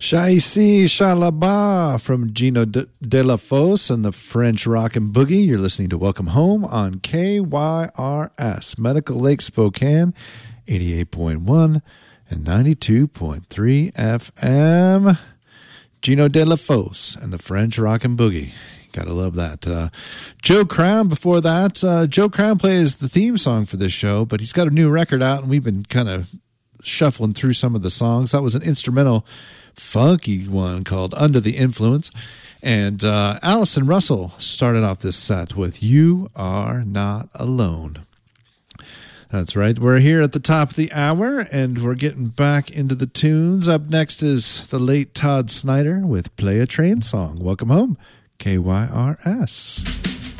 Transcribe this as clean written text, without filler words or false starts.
Shaisi Shalaba from Gino De La Fosse and the French Rockin' Boogie. You're listening to Welcome Home on KYRS, Medical Lake Spokane, 88.1 and 92.3 FM. Gino De La Fosse and the French Rockin' Boogie. Gotta love that. Joe Crown before that. Joe Crown plays the theme song for this show, but he's got a new record out, and we've been kind of shuffling through some of the songs. That was an instrumental funky one called Under the Influence. And Allison Russell started off this set with You Are Not Alone. That's right. We're here at the top of the hour, and we're getting back into the tunes. Up next is the late Todd Snyder with Play a Train Song. Welcome home, KYRS.